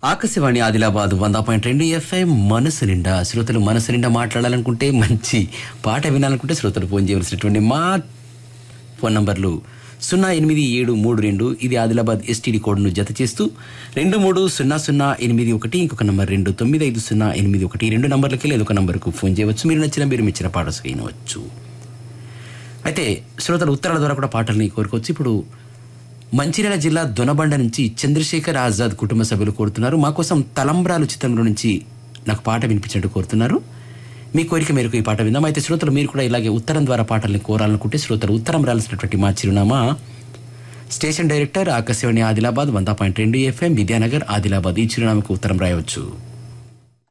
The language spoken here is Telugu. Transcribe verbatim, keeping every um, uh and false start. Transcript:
ఆకాశవాణి ఆదిలాబాద్ వంద పాయింట్ రెండు ఎఫ్ఎం మనసు నిండా శ్రోతలు మనసు నిండా మాట్లాడాలనుకుంటే మంచి పాట వినాలనుకుంటే శ్రోతలు ఫోన్ చేయవలసినటువంటి మా ఫోన్ నంబర్లు సున్నా ఎనిమిది ఏడు మూడు రెండు ఇది ఆదిలాబాద్ ఎస్టీడీ కోడ్ను జత చేస్తూ రెండు మూడు సున్నా సున్నా ఎనిమిది ఒకటి ఇంకొక నంబర్ రెండు తొమ్మిది ఐదు సున్నా ఎనిమిది ఒకటి రెండు నంబర్లకి లేదా ఒక నంబర్కు ఫోన్ చేయవచ్చు. మీరు నచ్చిన మీరు మెచ్చిన పాట వినవచ్చు. అయితే శ్రోతలు ఉత్తరాల ద్వారా కూడా పాటల్ని కోరుకోవచ్చు. ఇప్పుడు మంచిర్యాల జిల్లా దొనబండ నుంచి చంద్రశేఖర్ ఆజాద్ కుటుంబ సభ్యులు కోరుతున్నారు. మా కోసం తలంబ్రాలు చిత్రంలో నుంచి నాకు పాట వినిపించినట్టు కోరుతున్నారు. మీ కోరిక మేరకు ఈ పాట విందాం. అయితే శ్రోతలు మీరు కూడా ఇలాగే ఉత్తరం ద్వారా పాటల్ని కోరాలనుకుంటే శ్రోతలు ఉత్తరం రాల్సినటువంటి మా చిరునామా స్టేషన్ డైరెక్టర్ ఆకాశవాణి ఆదిలాబాద్ వంద పాయింట్ రెండు ఎఫ్ఎం విద్యానగర్ ఆదిలాబాద్ ఈ చిరునామాకు ఉత్తరం రాయవచ్చు.